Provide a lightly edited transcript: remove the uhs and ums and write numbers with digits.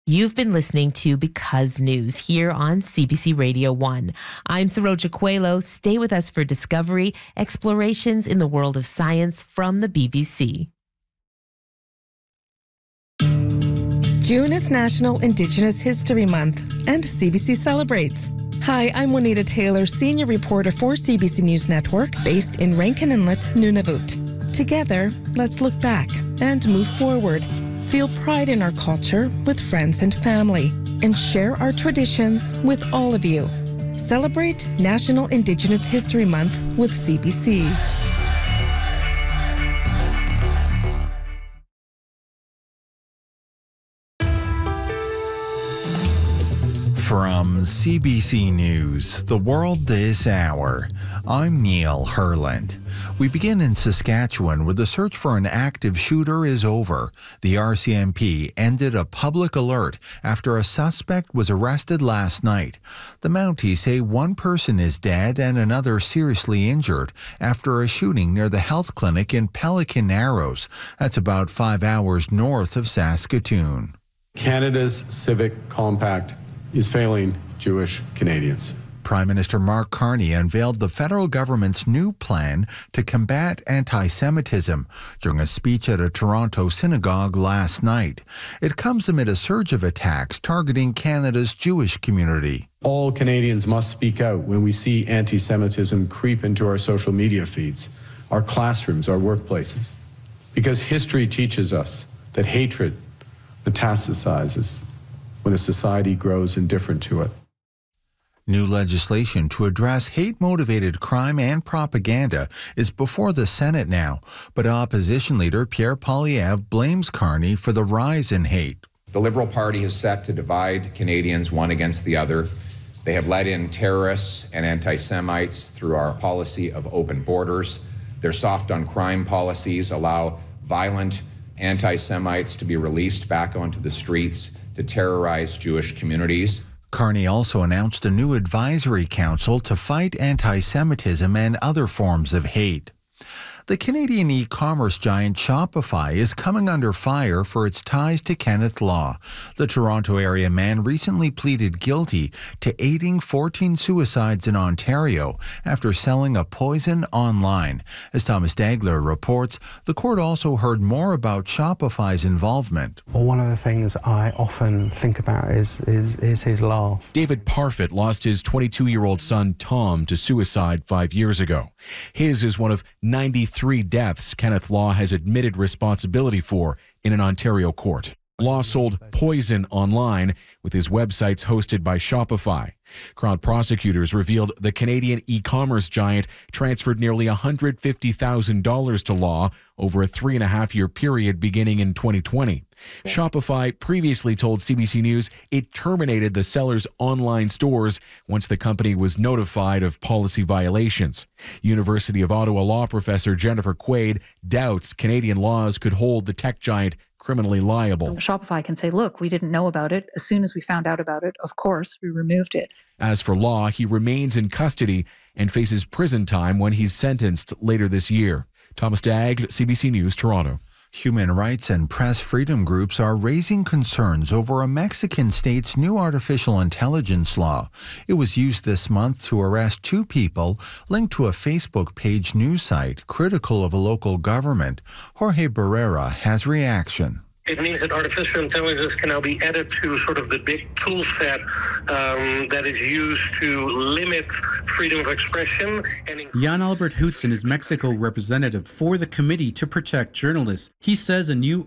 You've been listening to Because News here on CBC Radio 1. I'm Saroja Coelho. Stay with us for discovery, explorations in the world of science from the BBC. June is National Indigenous History Month, and CBC celebrates. Hi, I'm Juanita Taylor, senior reporter for CBC News Network, based in Rankin Inlet, Nunavut. Together, let's look back and move forward. Feel pride in our culture with friends and family, and share our traditions with all of you. Celebrate National Indigenous History Month with CBC. From CBC News, The World This Hour, I'm Neil Herland. We begin in Saskatchewan, where the search for an active shooter is over. The RCMP ended a public alert after a suspect was arrested last night. The Mounties say one person is dead and another seriously injured after a shooting near the health clinic in Pelican Narrows. That's about 5 hours north of Saskatoon. Canada's civic compact is failing Jewish Canadians. Prime Minister Mark Carney unveiled the federal government's new plan to combat anti-Semitism during a speech at a Toronto synagogue last night. It comes amid a surge of attacks targeting Canada's Jewish community. All Canadians must speak out when we see anti-Semitism creep into our social media feeds, our classrooms, our workplaces. Because history teaches us that hatred metastasizes when a society grows indifferent to it. New legislation to address hate-motivated crime and propaganda is before the Senate now, but opposition leader Pierre Poilievre blames Carney for the rise in hate. The Liberal Party is set to divide Canadians one against the other. They have let in terrorists and anti-Semites through our policy of open borders. Their soft on crime policies allow violent anti-Semites to be released back onto the streets to terrorize Jewish communities. Carney also announced a new advisory council to fight anti-Semitism and other forms of hate. The Canadian e-commerce giant Shopify is coming under fire for its ties to Kenneth Law. The Toronto area man recently pleaded guilty to aiding 14 suicides in Ontario after selling a poison online. As Thomas Dagler reports, the court also heard more about Shopify's involvement. Well, one of the things I often think about is his laugh. David Parfit lost his 22-year-old son Tom to suicide 5 years ago. His is one of 93 deaths Kenneth Law has admitted responsibility for in an Ontario court. Law sold poison online with his websites hosted by Shopify. Crown prosecutors revealed the Canadian e-commerce giant transferred nearly $150,000 to Law over a 3.5-year period beginning in 2020. Shopify previously told CBC News it terminated the seller's online stores once the company was notified of policy violations. University of Ottawa law professor Jennifer Quaid doubts Canadian laws could hold the tech giant criminally liable. Shopify can say, look, we didn't know about it. As soon as we found out about it, of course, we removed it. As for Law, he remains in custody and faces prison time when he's sentenced later this year. Thomas Dagg, CBC News, Toronto. Human rights and press freedom groups are raising concerns over a Mexican state's new artificial intelligence law. It was used this month to arrest 2 people linked to a Facebook page news site critical of a local government. Jorge Barrera has reaction. It means that artificial intelligence can now be added to sort of the big tool set that is used to limit freedom of expression. Jan Albert Hootsen is Mexico representative for the Committee to Protect Journalists. He says a new